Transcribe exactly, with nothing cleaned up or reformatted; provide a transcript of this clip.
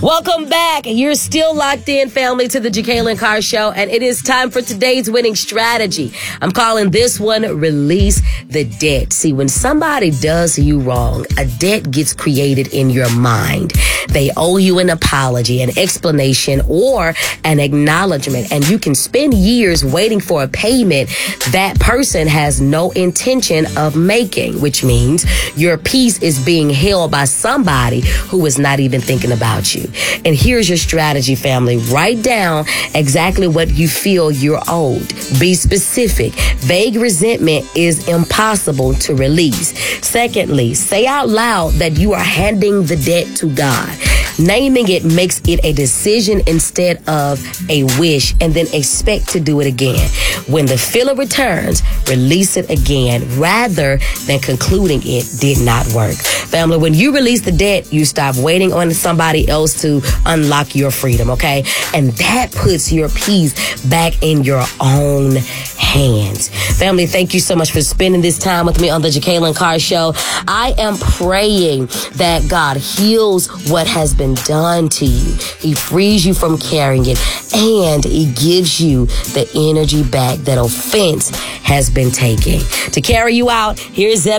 Welcome back. You're still locked in, family, to the Jekalyn Carr Show, and it is time for today's winning strategy. I'm calling this one Release the Debt. See, when somebody does you wrong, a debt gets created in your mind. They owe you an apology, an explanation, or an acknowledgement, and you can spend years waiting for a payment that person has no intention of making, which means your peace is being held by somebody who is not even thinking about you. And here's your strategy, family. Write down exactly what you feel you're owed. Be specific. Vague resentment is impossible to release. Secondly, say out loud that you are handing the debt to God. Naming it makes it a decision instead of a wish, and then expect to do it again. When the feeling returns, release it again rather than concluding it did not work. Family, when you release the debt, you stop waiting on somebody else to unlock your freedom, okay? And that puts your peace back in your own hands. Family, thank you so much for spending this time with me on the Jekalyn Carr Show. I am praying that God heals what has been done to you. He frees you from carrying it, and He gives you the energy back that offense has been taking. To carry you out, here's Zeb.